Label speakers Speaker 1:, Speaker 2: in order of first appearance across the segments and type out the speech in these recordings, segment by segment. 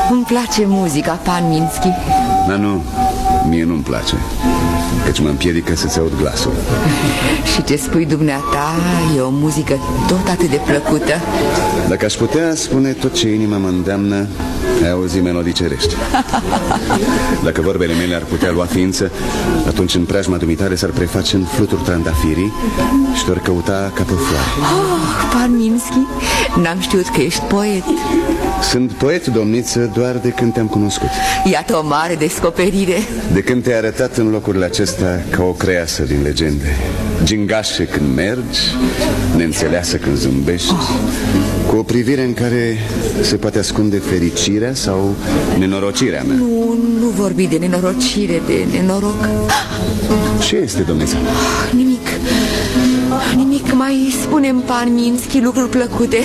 Speaker 1: Îmi place muzica, pan Minsky.
Speaker 2: Dar nu, mie nu-mi place, căci mă împiedică să-ți aud glasul.
Speaker 1: Și ce spui dumneata e o muzică tot atât de plăcută.
Speaker 2: Dacă aș putea spune tot ce inima mă îndeamnă, ai auzi melodii cerești. Dacă vorbele mele ar putea lua ființă, atunci în preajma dumitare s-ar preface în fluturi trandafirii și te-or căuta ca pe floare.
Speaker 1: Pan Minsky, n-am știut că ești poet.
Speaker 2: Sunt poet, domniță, doar de când te-am cunoscut.
Speaker 1: Iată o mare descoperire.
Speaker 2: De când te-ai arătat în locurile acestea ca o creasă din legende, gingașă când mergi, neînțeleasă când zâmbești, cu o privire în care se poate ascunde fericirea sau nenorocirea mea.
Speaker 1: Nu vorbi de nenorocire, de nenoroc.
Speaker 2: Ce este, domniță?
Speaker 1: Nimic, mai spune-mi, pan Minsky, lucruri plăcute.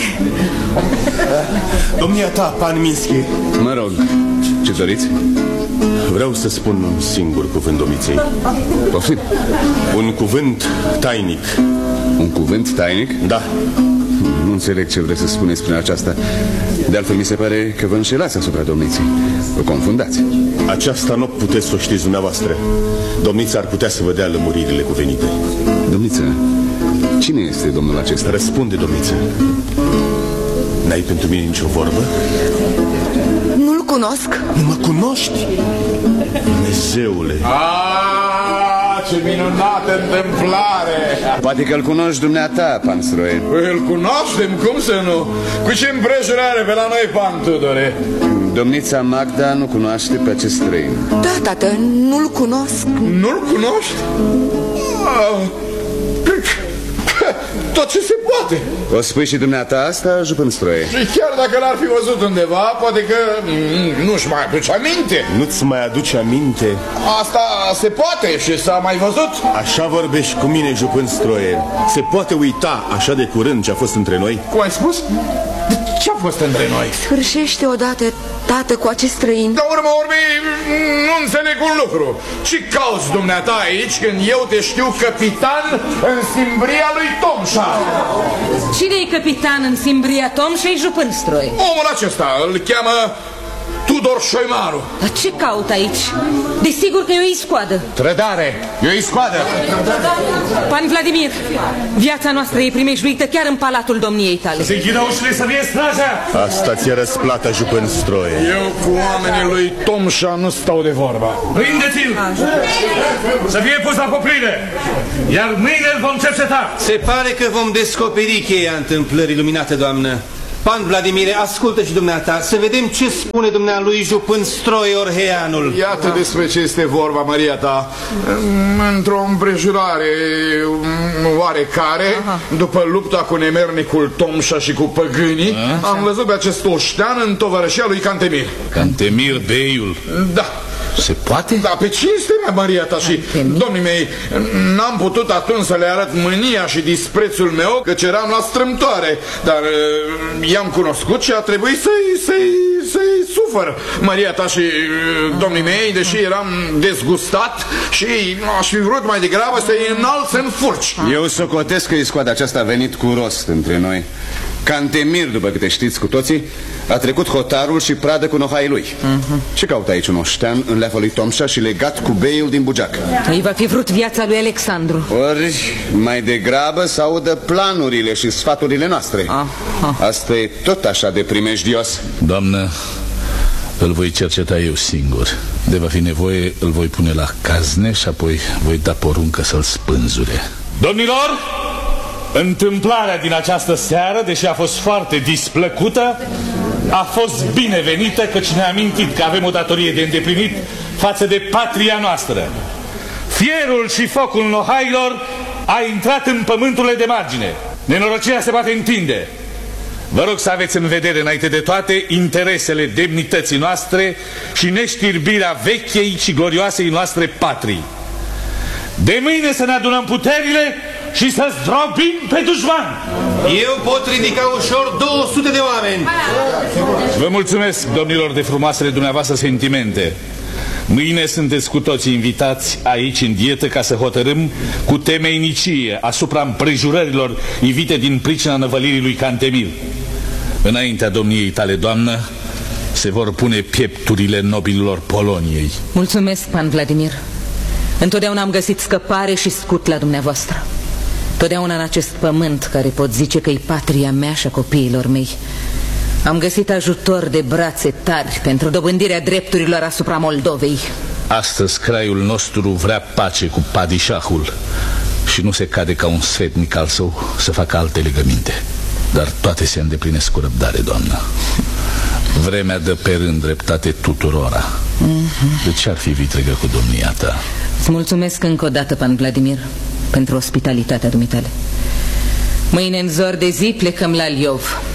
Speaker 3: Domnia ta, pan Minsky.
Speaker 2: Mă rog, ce doriți?
Speaker 3: Vreau să spun un singur cuvânt domniței.
Speaker 2: Poftim.
Speaker 3: Un cuvânt tainic.
Speaker 2: Un cuvânt tainic?
Speaker 3: Da.
Speaker 2: Nu înțeleg ce vreți să spuneți prin aceasta. De altfel mi se pare că vă înșelați asupra domniței. Vă confundați.
Speaker 3: Aceasta nu puteți să o știți dumneavoastră. Domnița ar putea să vă dea lămuririle cuvenite.
Speaker 2: Domniță, cine este domnul acesta?
Speaker 3: Răspunde, domniță. N-ai pentru mine nicio vorbă?
Speaker 1: Nu-l cunosc.
Speaker 3: Nu mă cunoști? Dumnezeule!
Speaker 4: Ce minunată întâmplare!
Speaker 2: Poate că îl cunoști dumneata, pan Stroie.
Speaker 4: Îl cunoaștem, cum să nu? Cu ce împrejurare pe la noi, pan Tudore?
Speaker 2: Domnița Magda nu cunoaște pe acest străin.
Speaker 1: Da, tată, nu-l cunosc.
Speaker 4: Nu-l cunoști? Tot ce se poate.
Speaker 2: O spui și dumneata asta, jupân Stroie?
Speaker 4: Și chiar dacă l-ar fi văzut undeva, poate că nu-și mai aduce aminte.
Speaker 3: Nu-ți mai aduce aminte?
Speaker 4: Asta se poate și s-a mai văzut.
Speaker 3: Așa vorbești cu mine, jupân Stroie. Se poate uita așa de curând ce a fost între noi?
Speaker 4: Cum ai spus? Ce-a fost între noi?
Speaker 1: Sfârșește odată, tată, cu acest străin.
Speaker 4: La urma urmei, nu înțeleg un lucru. Ce cauți dumneata aici când eu te știu capitan în simbria lui Tomșa?
Speaker 5: Cine-i capitan în simbria Tomșei, jupân Stroie?
Speaker 4: Omul acesta, îl cheamă Tudor Șoimaru.
Speaker 5: Dar ce caut aici? Desigur că e o iscoadă.
Speaker 4: Trădare, e o iscoadă.
Speaker 5: Pan Vladimir, viața noastră e primejduită chiar în palatul domniei tale.
Speaker 6: Se închidă ușile să vie straja.
Speaker 3: Asta ți-e răsplata, jupân Stroie.
Speaker 4: Eu cu oamenii lui Tomșa nu stau de vorba.
Speaker 6: Prindeți-l! Să fie pus la poprire, iar mâine îl vom cerceta.
Speaker 7: Se pare că vom descoperi cheia întâmplării, luminată doamnă. Pan Vladimire, ascultă și dumneata, să vedem ce spune dumnealui jupân Stroie Orheanul.
Speaker 4: Iată despre ce este vorba, Maria ta. Într-o împrejurare oarecare, după lupta cu nemernicul Tomșa și cu păgânii, am văzut pe acest oștean în tovărășia lui Cantemir.
Speaker 6: Cantemir, beiul.
Speaker 4: Da.
Speaker 6: Se poate?
Speaker 4: Da, pe cinste mea, Maria ta, și domnii mei, n-am putut atunci să le arăt mânia și disprețul meu, căci eram la strâmtoare, dar i-am cunoscut și a trebuit să-i sufăr, Maria ta și domnii mei, deși eram dezgustat și aș fi vrut mai degrabă să-i înalț în furci.
Speaker 2: Eu socotesc că iscoada aceasta a venit cu rost între noi. Cantemir, după câte știți cu toții, a trecut hotarul și pradă cu nohaii lui. Ce caută aici un oștean în leafă lui Tomșa și legat cu beiul din Bugeac?
Speaker 5: Îi va fi vrut viața lui Alexandru.
Speaker 2: Ori mai degrabă să audă planurile și sfaturile noastre. Asta e tot așa de primejdios.
Speaker 6: Doamnă, îl voi cerceta eu singur. De va fi nevoie, îl voi pune la cazne și apoi voi da poruncă să-l spânzure. Domnilor, întâmplarea din această seară, deși a fost foarte displăcută, a fost binevenită, căci ne-a amintit că avem o datorie de îndeplinit față de patria noastră. Fierul și focul nohailor a intrat în pământurile de margine. Nenorocirea se poate întinde. Vă rog să aveți în vedere, înainte de toate, interesele demnității noastre și neștirbirea vechei și glorioasei noastre patrii. De mâine să ne adunăm puterile și să zdrobim pe dușman.
Speaker 7: Eu pot ridica ușor 200 de oameni.
Speaker 6: Vă mulțumesc, domnilor, de frumoasele dumneavoastră sentimente. Mâine sunteți cu toții invitați aici în dietă ca să hotărâm cu temeinicie asupra împrejurărilor ivite din pricina năvălirii lui Cantemir. Înaintea domniei tale, doamnă, se vor pune piepturile nobililor Poloniei.
Speaker 5: Mulțumesc, pan Vladimir. Întotdeauna am găsit scăpare și scut la dumneavoastră. Totdeauna în acest pământ care pot zice că e patria mea și a copiilor mei am găsit ajutor de brațe tari pentru dobândirea drepturilor asupra Moldovei.
Speaker 6: Astăzi craiul nostru vrea pace cu padișahul și nu se cade ca un sfetnic al său să facă alte legăminte. Dar toate se îndeplinesc cu răbdare, doamnă. Vremea dă pe rând dreptate tuturora. De ce ar fi vitregă cu domnia ta?
Speaker 5: Îți mulțumesc încă o dată, pan Vladimir, pentru ospitalitatea dumitale. Mâine în zor de zi plecăm la Liov.